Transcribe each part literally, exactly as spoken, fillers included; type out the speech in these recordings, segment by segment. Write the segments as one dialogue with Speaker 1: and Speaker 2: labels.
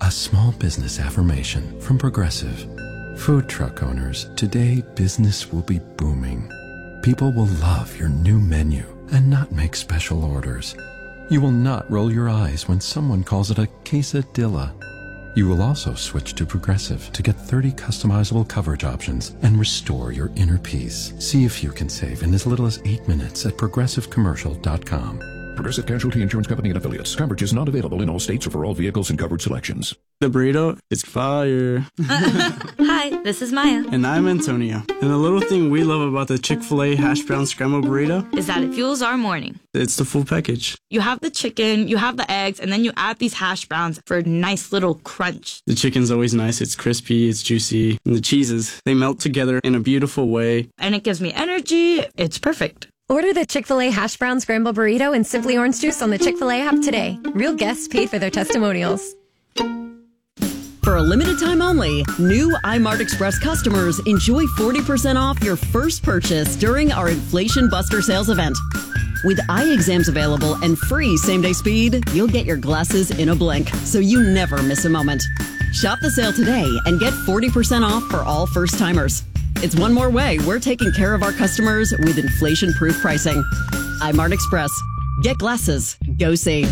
Speaker 1: A small business affirmation from Progressive. Food truck owners, today business will be booming. People will love your new menu and not make special orders. You will not roll your eyes when someone calls it a quesadilla. You will also switch to Progressive to get thirty customizable coverage options and restore your inner peace. See if you can save in as little as eight minutes at progressive commercial dot com.
Speaker 2: Progressive Casualty Insurance Company and Affiliates. Coverage is not available in all states or for all vehicles and covered selections.
Speaker 3: The burrito is fire.
Speaker 4: Hi, this is Maya.
Speaker 3: And I'm Antonio. And the little thing we love about the Chick-fil-A hash brown scrambled burrito
Speaker 4: is that it fuels our morning.
Speaker 3: It's the full package.
Speaker 4: You have the chicken, you have the eggs, and then you add these hash browns for a nice little crunch.
Speaker 3: The chicken's always nice. It's crispy, it's juicy. And the cheeses, they melt together in a beautiful way.
Speaker 4: And it gives me energy. It's perfect.
Speaker 5: Order the Chick-fil-A Hash Brown Scramble Burrito and Simply Orange Juice on the Chick-fil-A app today. Real guests paid for their testimonials.
Speaker 6: For a limited time only, new iMart Express customers enjoy forty percent off your first purchase during our Inflation Buster sales event. With eye exams available and free same-day speed, you'll get your glasses in a blink, so you never miss a moment. Shop the sale today and get forty percent off for all first-timers. It's one more way we're taking care of our customers with inflation-proof pricing. iMart Express. Get glasses. Go see.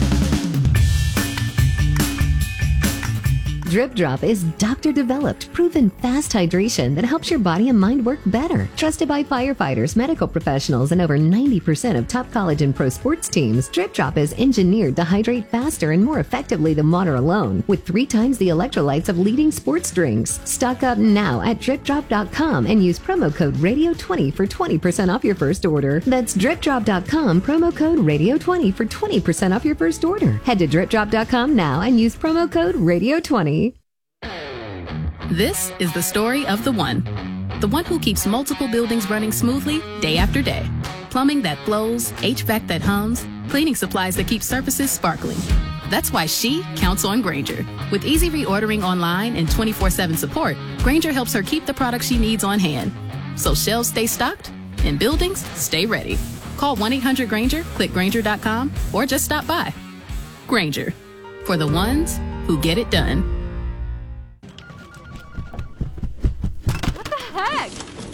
Speaker 7: Drip Drop is doctor-developed, proven fast hydration that helps your body and mind work better. Trusted by firefighters, medical professionals, and over ninety percent of top college and pro sports teams, Drip Drop is engineered to hydrate faster and more effectively than water alone, with three times the electrolytes of leading sports drinks. Stock up now at drip drop dot com and use promo code radio twenty for twenty percent off your first order. That's drip drop dot com, promo code radio twenty for twenty percent off your first order. Head to drip drop dot com now and use promo code radio twenty.
Speaker 8: This is the story of the one. The one who keeps multiple buildings running smoothly day after day. Plumbing that flows, H V A C that hums, cleaning supplies that keep surfaces sparkling. That's why she counts on Grainger. With easy reordering online and twenty-four seven support, Grainger helps her keep the products she needs on hand. So shelves stay stocked and buildings stay ready. Call one eight hundred Grainger, click Grainger dot com, or just stop by. Grainger, for the ones who get it done.
Speaker 4: Heck?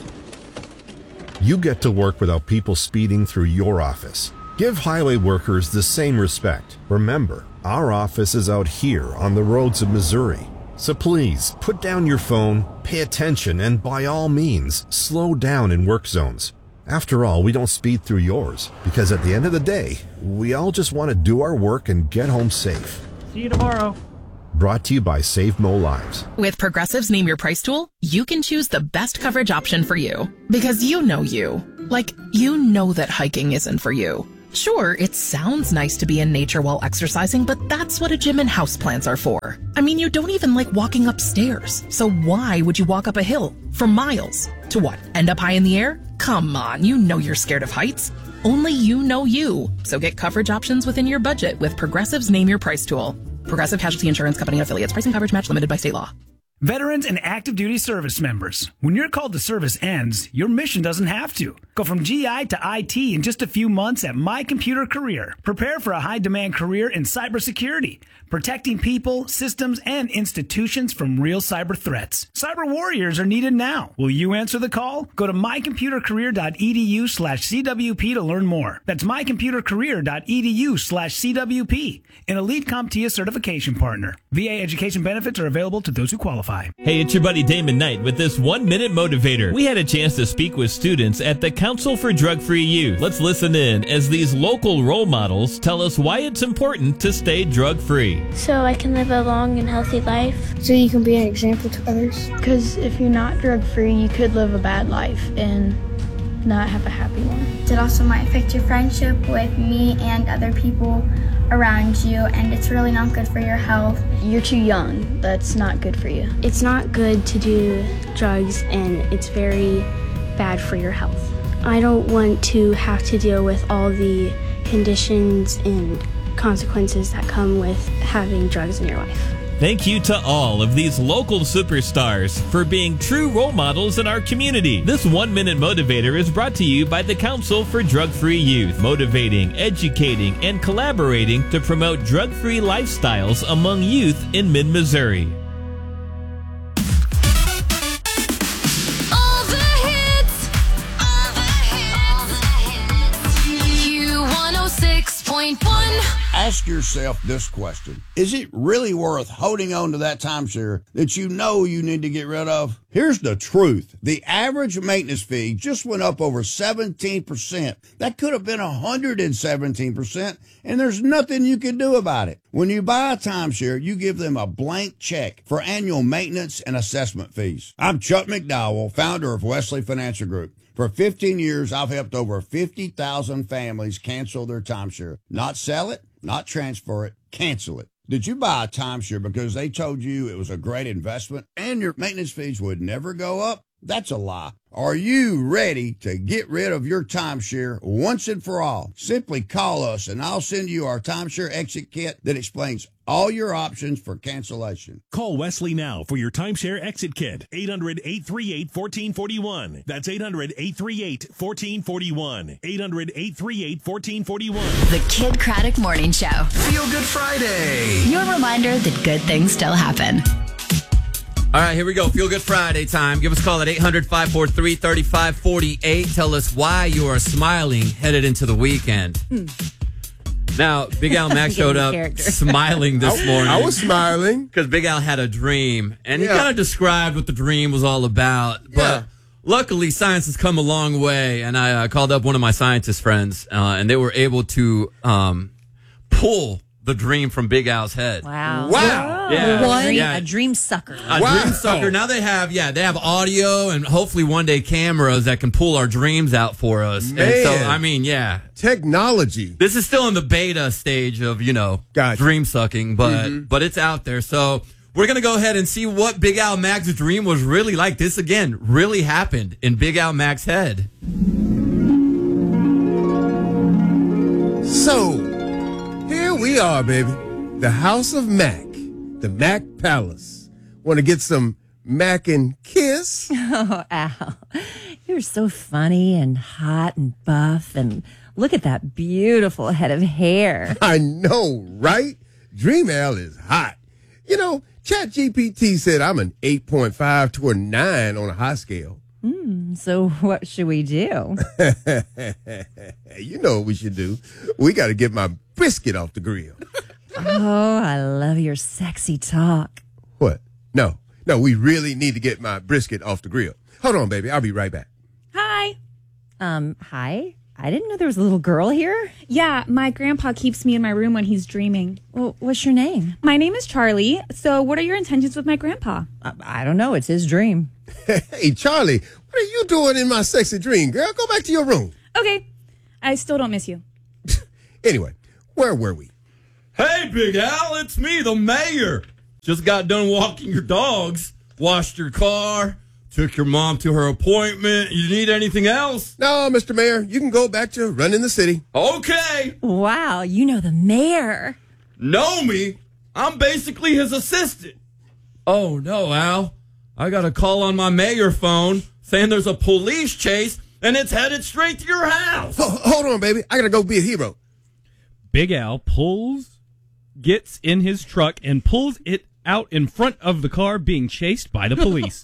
Speaker 9: You get to work without people speeding through your office. Give highway workers the same respect. Remember, our office is out here on the roads of Missouri. So please, put down your phone, pay attention, and by all means, slow down in work zones. After all, we don't speed through yours, because at the end of the day, we all just want to do our work and get home safe.
Speaker 10: See you tomorrow.
Speaker 9: Brought to you by Save Mo Lives.
Speaker 11: With Progressive's Name Your Price tool, you can choose the best coverage option for you. Because you know you. Like, you know that hiking isn't for you. Sure, it sounds nice to be in nature while exercising, but that's what a gym and houseplants are for. I mean, you don't even like walking upstairs. So why would you walk up a hill for miles? To what, end up high in the air? Come on, you know you're scared of heights. Only you know you. So get coverage options within your budget with Progressive's Name Your Price tool. Progressive Casualty Insurance Company and Affiliates. Pricing coverage match limited by state law.
Speaker 10: Veterans and active duty service members. When your call to service ends, your mission doesn't have to. Go from G I to I T in just a few months at My Computer Career. Prepare for a high-demand career in cybersecurity, protecting people, systems, and institutions from real cyber threats. Cyber warriors are needed now. Will you answer the call? Go to my computer career dot e d u slash c w p to learn more. That's my computer career dot e d u slash c w p, an elite CompTIA certification partner. V A education benefits are available to those who qualify.
Speaker 12: Hey, it's your buddy Damon Knight with this one-minute motivator. We had a chance to speak with students at the Council for Drug-Free Youth. Let's listen in as these local role models tell us why it's important to stay drug-free.
Speaker 13: So I can live a long and healthy life.
Speaker 14: So you can be an example to others.
Speaker 13: Because if you're not drug-free, you could live a bad life and not have a happy one.
Speaker 15: It also might affect your friendship with me and other people around you, and it's really not good for your health.
Speaker 13: You're too young. That's not good for you.
Speaker 16: It's not good to do drugs, and it's very bad for your health. I don't want to have to deal with all the conditions and consequences that come with having drugs in your life.
Speaker 12: Thank you to all of these local superstars for being true role models in our community. This One Minute Motivator is brought to you by the Council for Drug-Free Youth, motivating, educating, and collaborating to promote drug-free lifestyles among youth in mid-Missouri.
Speaker 17: All the hits, all the hits, Q one oh six point one.
Speaker 18: Ask yourself this question. Is it really worth holding on to that timeshare that you know you need to get rid of? Here's the truth. The average maintenance fee just went up over seventeen percent. That could have been one hundred seventeen percent, and there's nothing you can do about it. When you buy a timeshare, you give them a blank check for annual maintenance and assessment fees. I'm Chuck McDowell, founder of Wesley Financial Group. For fifteen years, I've helped over fifty thousand families cancel their timeshare. Not sell it, not transfer it, cancel it. Did you buy a timeshare because they told you it was a great investment and your maintenance fees would never go up? That's a lie. Are you ready to get rid of your timeshare once and for all? Simply call us and I'll send you our timeshare exit kit that explains all your options for cancellation.
Speaker 19: Call Wesley now for your timeshare exit kit. eight hundred, eight three eight, one four four one. That's eight hundred, eight three eight, one four four one. eight hundred, eight three eight, one four four one.
Speaker 17: The Kid Craddock Morning Show.
Speaker 20: Feel Good Friday.
Speaker 17: Your reminder that good things still happen.
Speaker 21: All right, here we go. Feel Good Friday time. Give us a call at eight hundred, five four three, three five four eight. Tell us why you are smiling headed into the weekend. Mm. Now, Big Al Mac showed up smiling this morning.
Speaker 22: I was smiling.
Speaker 21: Because Big Al had a dream, and
Speaker 22: Yeah.
Speaker 21: he kind of described what the dream was all about.
Speaker 22: Yeah.
Speaker 21: But luckily, science has come a long way, and I uh, called up one of my scientist friends, uh, and they were able to um, pull the dream from Big Al's head.
Speaker 23: Wow.
Speaker 21: Wow. Yeah.
Speaker 23: One,
Speaker 21: Yeah.
Speaker 23: a dream sucker.
Speaker 21: A dream sucker. Now they have, yeah, they have audio and hopefully one day cameras that can pull our dreams out for us.
Speaker 22: Man.
Speaker 21: And so, I mean, yeah.
Speaker 22: Technology.
Speaker 21: This is still in the beta stage of, you know, dream sucking, but
Speaker 22: Mhm.
Speaker 21: but it's out there. So we're going to go ahead and see what Big Al Mac's dream was really like. This, again, really happened in Big Al Mac's head.
Speaker 22: So, here we are, baby. The House of Mac. The Mac Palace. Want to get some Mac and kiss?
Speaker 23: Oh, Al. You're so funny and hot and buff. And look at that beautiful head of hair.
Speaker 22: I know, right? Dream Al is hot. You know, ChatGPT said I'm an eight point five to a nine on a high scale.
Speaker 23: Mm, so what should we do?
Speaker 22: You know what we should do. We got to get my brisket off the grill.
Speaker 23: Oh, I love your sexy talk.
Speaker 22: What? No. No, we really need to get my brisket off the grill. Hold on, baby. I'll be right back.
Speaker 23: Hi. Um, hi? I didn't know there was a little girl here.
Speaker 24: Yeah, my grandpa keeps me in my room when he's dreaming.
Speaker 23: Well, what's your name?
Speaker 24: My name is Charlie. So what are your intentions with my grandpa?
Speaker 23: I, I don't know. It's his dream.
Speaker 22: Hey, Charlie, what are you doing in my sexy dream, girl? Go back to your room.
Speaker 24: Okay. I still don't miss you.
Speaker 22: Anyway, where were we?
Speaker 21: Hey, Big Al, it's me, the mayor. Just got done walking your dogs, washed your car, took your mom to her appointment. You need anything else?
Speaker 22: No, Mister Mayor, you can go back to running the city.
Speaker 21: Okay.
Speaker 23: Wow, you know the mayor.
Speaker 21: Know me? I'm basically his assistant. Oh, no, Al. I got a call on my mayor phone saying there's a police chase and it's headed straight to your house.
Speaker 22: Ho- hold on, baby. I got to go be a hero.
Speaker 25: Big Al pulls, gets in his truck, and pulls it out in front of the car being chased by the police.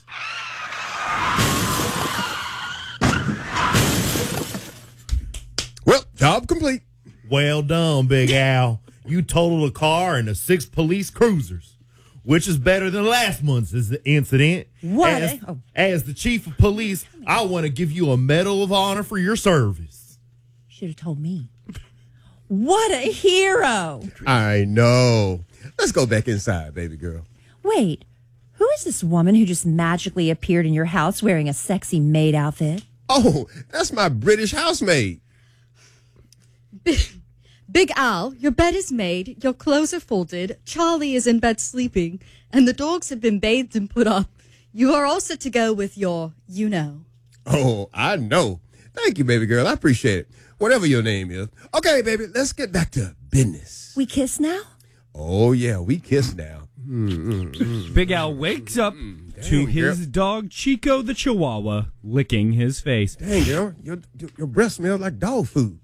Speaker 22: Well, job complete.
Speaker 26: Well done, Big Al. You totaled a car and the six police cruisers, which is better than last month's incident.
Speaker 23: What?
Speaker 26: As,
Speaker 23: Oh.
Speaker 26: as the chief of police, I want to give you a Medal of Honor for your service.
Speaker 23: Should have told me. What a hero.
Speaker 22: I know. Let's go back inside, baby girl.
Speaker 23: Wait, who is this woman who just magically appeared in your house wearing a sexy maid outfit?
Speaker 22: Oh, that's my British housemaid.
Speaker 27: Big Al, your bed is made, your clothes are folded, Charlie is in bed sleeping, and the dogs have been bathed and put up. You are all set to go with your, you know.
Speaker 22: Oh, I know. Thank you, baby girl. I appreciate it. Whatever your name is. Okay, baby, let's get back to business.
Speaker 23: We kiss now?
Speaker 22: Oh, yeah, we kiss now. Mm, mm, mm.
Speaker 25: Big Al wakes up to
Speaker 22: Dang,
Speaker 25: his
Speaker 22: girl.
Speaker 25: dog Chico the Chihuahua licking his face.
Speaker 22: Dang, girl, your, your breath smells like dog food.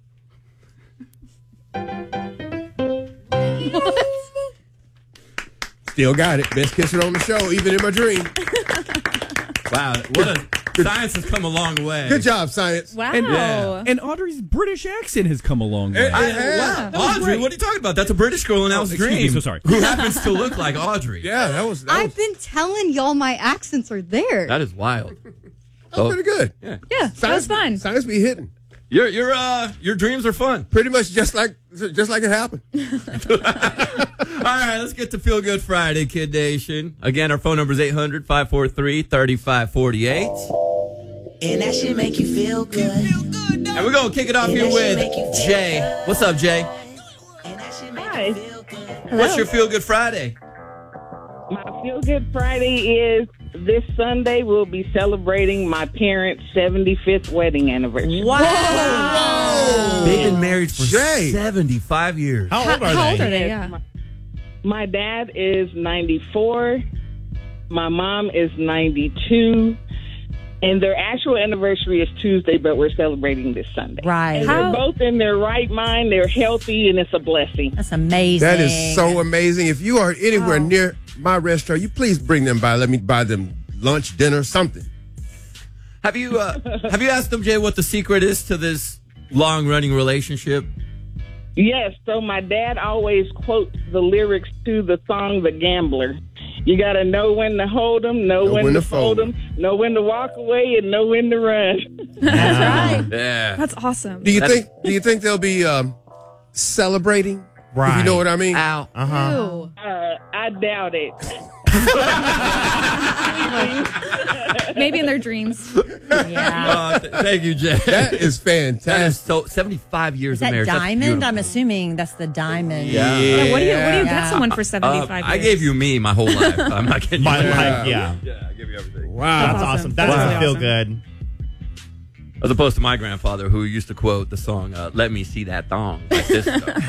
Speaker 22: Still got it. Best kisser on the show, even in my dream.
Speaker 21: Wow, what a science has come a long way.
Speaker 22: Good job, science.
Speaker 24: Wow.
Speaker 25: And, yeah. and Audrey's British accent has come a long way.
Speaker 21: I, wow. Audrey, what are you talking about? That's a British girl in
Speaker 25: Oh,
Speaker 21: Al's
Speaker 25: excuse me,
Speaker 21: dream.
Speaker 25: so sorry.
Speaker 21: Who happens to look like Audrey.
Speaker 22: Yeah, that was. That
Speaker 27: I've
Speaker 22: was,
Speaker 27: been telling y'all my accents are there.
Speaker 21: That is wild.
Speaker 22: that was pretty good.
Speaker 21: Yeah.
Speaker 24: Yeah, that was fun.
Speaker 22: Science be hitting.
Speaker 21: Your your uh your dreams are fun.
Speaker 22: Pretty much just like just like it happened.
Speaker 21: All right, let's get to Feel Good Friday, Kid Nation. Again, our phone number is eight hundred, five four three, three five four eight.
Speaker 1: And that should make you feel good.
Speaker 21: And we're going to kick it off
Speaker 1: And
Speaker 21: here
Speaker 1: that should
Speaker 21: with
Speaker 1: make you feel
Speaker 21: Jay. What's up, Jay?
Speaker 1: Hi.
Speaker 21: What's your Feel Good Friday?
Speaker 2: My Feel Good Friday is this Sunday we'll be celebrating my parents' seventy-fifth wedding anniversary.
Speaker 21: Wow. Whoa. They've been married for
Speaker 22: Jay.
Speaker 21: seventy-five years.
Speaker 26: How old are
Speaker 24: How
Speaker 26: they?
Speaker 24: old are they? Yeah.
Speaker 2: My, my dad is ninety-four. My mom is ninety-two. And their actual anniversary is Tuesday, but we're celebrating this Sunday.
Speaker 23: Right.
Speaker 2: And
Speaker 24: How-
Speaker 2: they're both in their right mind. They're healthy, and it's a blessing.
Speaker 23: That's amazing.
Speaker 22: That is so amazing. If you are anywhere
Speaker 24: Wow.
Speaker 22: near my restaurant, you please bring them by. Let me buy them lunch, dinner, something.
Speaker 21: Have you uh, have you asked them, Jay, what the secret is to this long-running relationship?
Speaker 2: Yes, so my dad always quotes the lyrics to the song The Gambler. You got to know when to hold 'em, know,
Speaker 22: Know
Speaker 2: when,
Speaker 22: when
Speaker 2: to
Speaker 22: to
Speaker 2: fold
Speaker 22: fold
Speaker 2: 'em, know when to walk away, and know when to run.
Speaker 24: That's right.
Speaker 21: Yeah.
Speaker 24: That's awesome.
Speaker 22: Do you
Speaker 21: That
Speaker 22: think? Do you think they'll be um, celebrating?
Speaker 26: Right.
Speaker 22: If you know what I mean.
Speaker 21: Ow.
Speaker 26: Uh huh.
Speaker 27: Ew.
Speaker 2: Uh, I doubt it.
Speaker 24: Maybe in their dreams.
Speaker 23: Yeah.
Speaker 21: Uh, th- thank you, Jay.
Speaker 22: That is fantastic.
Speaker 21: That is so seventy-five years
Speaker 23: Is that
Speaker 21: of marriage. That's
Speaker 23: diamond?
Speaker 21: beautiful.
Speaker 23: I'm assuming that's the diamond.
Speaker 21: Yeah.
Speaker 24: Yeah, what do you what do you
Speaker 23: Yeah.
Speaker 24: get someone for
Speaker 21: Uh,
Speaker 24: seventy-five
Speaker 21: I
Speaker 24: years?
Speaker 21: gave you me my whole life. I'm not kidding.
Speaker 26: My
Speaker 21: you.
Speaker 26: life, yeah.
Speaker 21: Yeah, I give you everything.
Speaker 22: Wow.
Speaker 26: That's awesome. That
Speaker 24: That's
Speaker 26: doesn't
Speaker 24: really
Speaker 26: feel
Speaker 24: awesome.
Speaker 26: good.
Speaker 21: As opposed to my grandfather, who used to quote the song uh, "Let Me See That Thong" like this.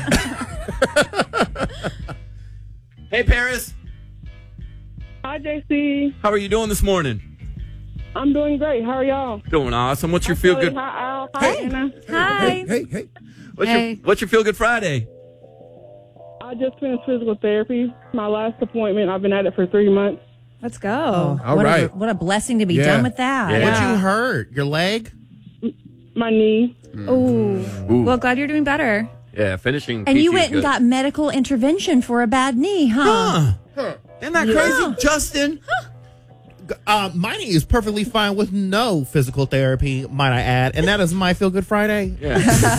Speaker 21: Hey, Paris.
Speaker 2: Hi, J C.
Speaker 21: How are you doing this morning?
Speaker 2: I'm doing great. How are y'all?
Speaker 21: Doing awesome. What's your feel good?
Speaker 2: Hi, Al. Hi, Anna.
Speaker 24: Hi.
Speaker 22: Hey, hey, hey.
Speaker 21: What's
Speaker 27: Hey.
Speaker 21: your What's your feel good Friday?
Speaker 2: I just finished physical therapy. My last appointment. I've been at it for three months.
Speaker 24: Let's go.
Speaker 22: All
Speaker 23: what
Speaker 22: right.
Speaker 23: A, what a blessing to be
Speaker 22: Yeah.
Speaker 23: done with that.
Speaker 21: Yeah.
Speaker 26: What'd you hurt? Your leg?
Speaker 2: My knee.
Speaker 24: Ooh.
Speaker 21: Ooh.
Speaker 24: Well, glad you're doing better.
Speaker 21: Yeah, finishing.
Speaker 23: And
Speaker 21: P T
Speaker 23: you
Speaker 21: is
Speaker 23: went and
Speaker 21: good.
Speaker 23: got medical intervention for a bad knee, huh?
Speaker 21: Huh. Isn't that crazy, Justin?
Speaker 26: Uh, my knee is perfectly fine with no physical therapy, might I add. And that is my Feel Good Friday.
Speaker 21: Yeah.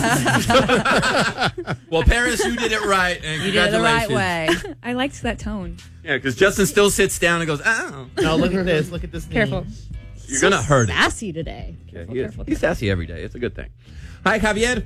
Speaker 21: Well, Paris, you did it right, and
Speaker 23: You did it the right
Speaker 21: congratulations.
Speaker 23: way.
Speaker 24: I liked that tone.
Speaker 21: Yeah, because Justin still sits down and goes, "Oh,
Speaker 26: No, look at this. Look at this knee.
Speaker 24: Careful.
Speaker 21: you're gonna hurt it."
Speaker 27: Sassy today.
Speaker 21: Yeah, he is. He's sassy every day. It's a good thing. Hi, Javier.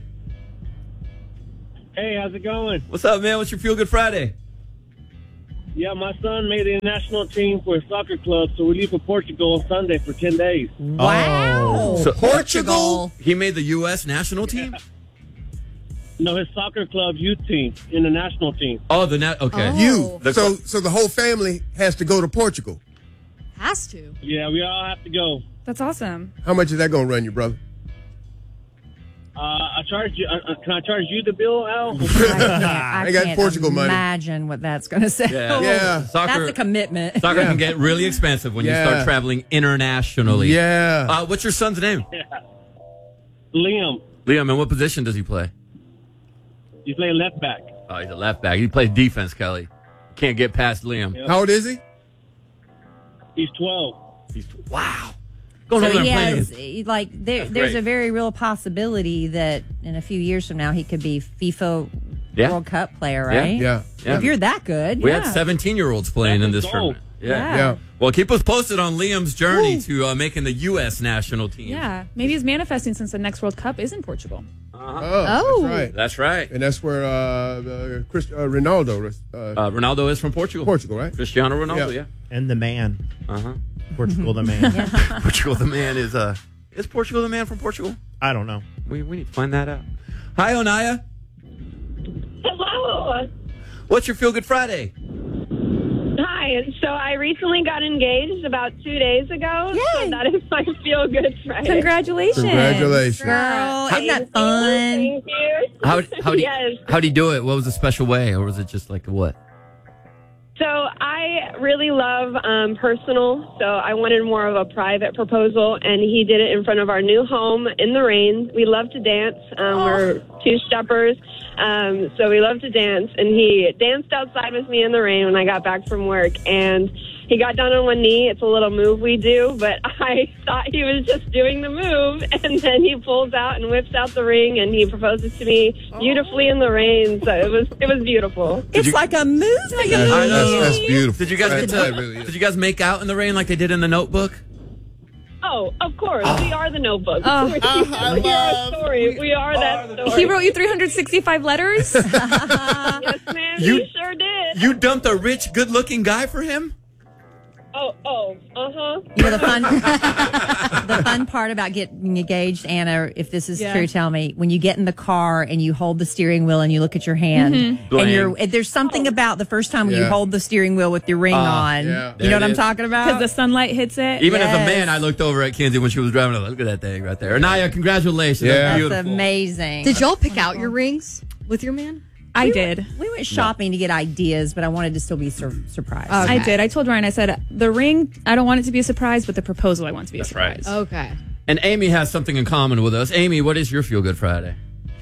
Speaker 3: Hey, how's it going?
Speaker 21: What's up, man? What's your Feel Good Friday?
Speaker 3: Yeah, my son made a national team for a soccer club, so we leave for Portugal on Sunday for ten days.
Speaker 23: Wow.
Speaker 21: So-
Speaker 22: Portugal?
Speaker 21: He made the U S national team?
Speaker 3: No, his soccer club youth team in the national team.
Speaker 21: Oh, the net. Okay.
Speaker 22: You.
Speaker 21: The-
Speaker 22: So, so the whole family has to go to Portugal.
Speaker 27: Has to.
Speaker 3: Yeah, we all have to go.
Speaker 24: That's awesome.
Speaker 22: How much is that going to run you, brother?
Speaker 3: Uh, I charge you. Uh, uh, can I charge you the bill, Al?
Speaker 23: I can't, I
Speaker 22: I got
Speaker 23: can't
Speaker 22: Portugal money.
Speaker 23: imagine what that's going to say.
Speaker 21: Yeah.
Speaker 22: Yeah.
Speaker 21: Soccer-
Speaker 23: That's a commitment.
Speaker 21: Soccer
Speaker 22: Yeah.
Speaker 21: can get really expensive when you
Speaker 22: Yeah.
Speaker 21: start traveling internationally.
Speaker 22: Yeah.
Speaker 21: Uh, what's your son's name?
Speaker 3: Liam,
Speaker 21: Liam, and what position does he play?
Speaker 3: you play left back.
Speaker 21: Oh, he's a left back. He plays defense, Kelly. Can't get past Liam.
Speaker 3: Yep.
Speaker 22: How old is he?
Speaker 3: He's twelve.
Speaker 21: He's, wow. Going
Speaker 23: So
Speaker 21: over there
Speaker 23: he
Speaker 21: and
Speaker 23: has,
Speaker 21: playing.
Speaker 23: like, there,
Speaker 21: That's
Speaker 23: there's
Speaker 21: great.
Speaker 23: a very real possibility that in a few years from now he could be FIFA
Speaker 21: Yeah.
Speaker 23: World Cup player,
Speaker 21: Yeah.
Speaker 23: right?
Speaker 22: Yeah.
Speaker 21: Yeah.
Speaker 23: If you're that good,
Speaker 21: We
Speaker 23: yeah.
Speaker 21: had seventeen-year-olds playing in this
Speaker 3: That's
Speaker 21: tournament. Yeah.
Speaker 24: Yeah.
Speaker 22: Yeah.
Speaker 21: Well, keep us posted on Liam's journey to uh, making the U S national team.
Speaker 24: Yeah. Maybe he's manifesting since the next World Cup is in Portugal.
Speaker 21: Uh-huh.
Speaker 22: Oh,
Speaker 27: Oh.
Speaker 22: that's right.
Speaker 21: That's right.
Speaker 22: And that's where uh, uh, Chris, uh, Ronaldo, uh,
Speaker 21: Uh, Ronaldo is from Portugal.
Speaker 22: Portugal, right?
Speaker 21: Cristiano Ronaldo,
Speaker 22: Yeah.
Speaker 21: yeah.
Speaker 26: And the man.
Speaker 21: Uh-huh.
Speaker 26: Portugal, the man.
Speaker 21: Portugal the man is, uh, is Portugal the man from Portugal?
Speaker 26: I don't know.
Speaker 21: We, we need to find that out. Hi, Onaya.
Speaker 5: Hello.
Speaker 21: What's your Feel Good Friday?
Speaker 5: Hi.
Speaker 4: Hi. So I recently got engaged about two days ago. Yay. So that is my Feel Good Friday.
Speaker 24: Congratulations.
Speaker 22: Congratulations.
Speaker 23: Girl, isn't that fun?
Speaker 4: Thank you.
Speaker 21: How how do you,
Speaker 4: Yes.
Speaker 21: how do you do it? What was the special way, or was it just like what?
Speaker 4: So I really love um, personal, so I wanted more of a private proposal, and he did it in front of our new home in the rain. We love to dance. Um,
Speaker 24: Oh.
Speaker 4: We're two-steppers, um, so we love to dance, and he danced outside with me in the rain when I got back from work, and he got down on one knee. It's a little move we do, but I thought he was just doing the move, and then he pulls out and whips out the ring, and he proposes to me beautifully in the rain. So it was it was beautiful.
Speaker 23: It's
Speaker 21: you-
Speaker 23: like a movie.
Speaker 21: I know.
Speaker 22: That's, that's beautiful.
Speaker 21: Did you guys get
Speaker 22: That
Speaker 21: to?
Speaker 22: really is.
Speaker 21: Did you guys make out in the rain like they did in the Notebook?
Speaker 4: Oh, of course. We are the Notebook.
Speaker 24: Oh.
Speaker 4: we,
Speaker 26: I
Speaker 4: we are
Speaker 26: love-
Speaker 4: a story. We are that story.
Speaker 24: He wrote you three hundred sixty-five letters?
Speaker 4: Yes, ma'am.
Speaker 21: You-
Speaker 4: he sure did.
Speaker 21: You dumped a rich, good-looking guy for him?
Speaker 4: Oh, oh, uh-huh.
Speaker 23: You know the fun, the fun part about getting engaged, Anna. If this is
Speaker 24: Yeah.
Speaker 23: true, tell me. When you get in the car and you hold the steering wheel and you look at your hand,
Speaker 24: Mm-hmm.
Speaker 23: and you're there's something about the first time when you
Speaker 22: Yeah.
Speaker 23: hold the steering wheel with your ring on.
Speaker 22: yeah.
Speaker 23: You
Speaker 21: There
Speaker 23: know
Speaker 21: it
Speaker 23: what I'm
Speaker 21: is.
Speaker 23: talking
Speaker 24: Because
Speaker 23: about?
Speaker 24: the sunlight hits it.
Speaker 21: Even as a
Speaker 23: Yes.
Speaker 21: man, I looked over at Kenzie when she was driving. I was like, look at that thing right there. Anaya, congratulations.
Speaker 22: Yeah.
Speaker 21: That's
Speaker 23: That's
Speaker 21: beautiful.
Speaker 23: amazing.
Speaker 27: Did y'all pick out your rings with your man?
Speaker 24: I
Speaker 23: We
Speaker 24: did.
Speaker 23: Went, we went shopping to get ideas, but I wanted to still be sur- surprised.
Speaker 27: Okay.
Speaker 24: I did. I told Ryan, I said, the ring, I don't want it to be a surprise, but the proposal, I want to be a surprise.
Speaker 27: Okay.
Speaker 21: And Amy has something in common with us. Amy, what is your Feel Good Friday?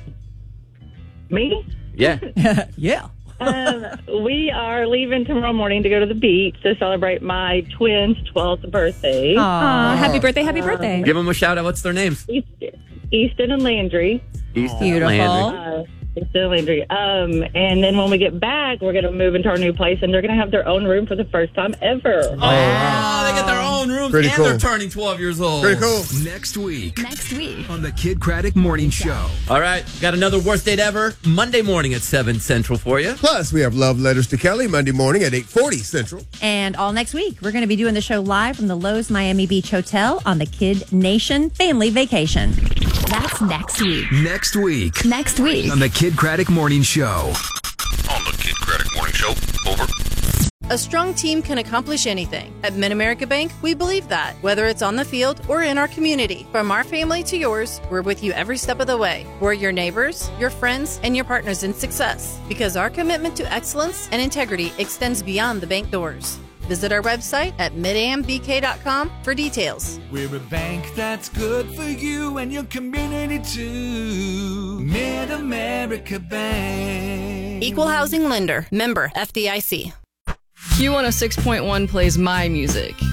Speaker 2: Me?
Speaker 21: Yeah.
Speaker 23: Yeah.
Speaker 2: Um, we are leaving tomorrow morning to go to the beach to celebrate my twins' twelfth birthday.
Speaker 24: Aw, happy birthday, happy birthday.
Speaker 21: Give them a shout out. What's their names?
Speaker 2: Easton, Easton and Landry.
Speaker 21: Easton
Speaker 23: Beautiful.
Speaker 21: Landry.
Speaker 2: Uh, Easton and Landry. Um, and then when we get back, we're going to move into our new place, and they're going to have their own room for the first time ever.
Speaker 21: Oh, wow. They get their own rooms,
Speaker 22: Pretty
Speaker 21: and
Speaker 22: cool.
Speaker 21: they're turning twelve years old.
Speaker 22: Pretty cool.
Speaker 20: Next week
Speaker 17: Next week.
Speaker 20: on the Kid Craddock Morning Show.
Speaker 21: All right, got another worst date ever Monday morning at seven Central for you.
Speaker 22: Plus, we have Love Letters to Kelly Monday morning at eight forty Central.
Speaker 23: And all next week, we're going to be doing the show live from the Lowe's Miami Beach Hotel on the Kid Nation family vacation.
Speaker 17: That's next week.
Speaker 20: Next week
Speaker 17: Next week.
Speaker 20: on the Kid Craddock Morning Show.
Speaker 5: On the Kid Craddock Morning Show. Over.
Speaker 6: A strong team can accomplish anything. At Mid-America Bank, we believe that, whether it's on the field or in our community. From our family to yours, we're with you every step of the way. We're your neighbors, your friends, and your partners in success. Because our commitment to excellence and integrity extends beyond the bank doors. Visit our website at mid a m b k dot com for details.
Speaker 7: We're a bank that's good for you and your community too. Mid-America Bank.
Speaker 6: Equal Housing Lender. Member F D I C.
Speaker 8: Q one oh six point one plays my music.